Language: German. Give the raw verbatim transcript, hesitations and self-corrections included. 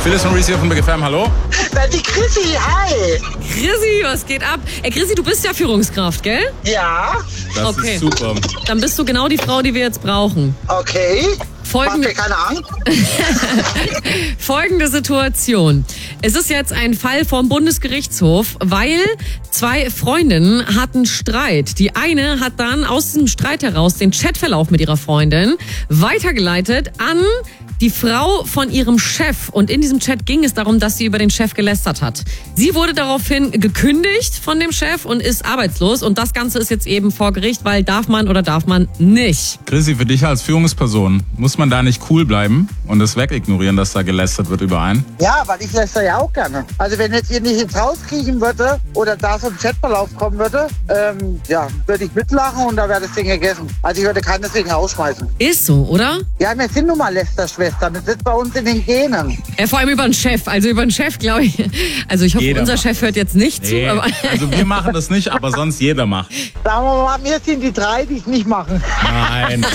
Phyllis und Reese hier von Big F M, hallo? Die Chrissy, hi. Chrissy, was geht ab? Ey, Chrissy, du bist ja Führungskraft, gell? Ja, Das Okay. ist super. Dann bist du genau die Frau, die wir jetzt brauchen. okay. Macht Folgende, mir keine Angst. folgende Situation. Es ist jetzt ein Fall vom Bundesgerichtshof, weil zwei Freundinnen hatten Streit. Die eine hat dann aus diesem Streit heraus den Chatverlauf mit ihrer Freundin weitergeleitet an die Frau von ihrem Chef. Und in diesem Chat ging es darum, dass sie über den Chef gelästert hat. Sie wurde daraufhin gekündigt von dem Chef und ist arbeitslos. Und das Ganze ist jetzt eben vor Gericht, weil darf man oder darf man nicht. Chrissy, für dich als Führungsperson, muss man da nicht cool bleiben und es wegignorieren, dass da gelästert wird über einen? Ja, weil ich lässt ja auch gerne. Also wenn jetzt ihr nicht ins Haus kriechen würde oder da so ein Chatverlauf kommen würde, ähm, ja, würde ich mitlachen und da wäre das Ding gegessen. Also ich würde keinen deswegen rausschmeißen. Ist so, oder? Ja, wir sind nun mal Lästerschwestern. Das sitzt bei uns in den Genen. Ja, vor allem über den Chef. Also über den Chef, glaube ich. Also ich hoffe, Jeder unser macht Chef hört jetzt nicht zu. Nee, Aber also wir machen das nicht, aber sonst jeder macht. Sagen wir mal, wir sind die drei, die es nicht machen. Nein.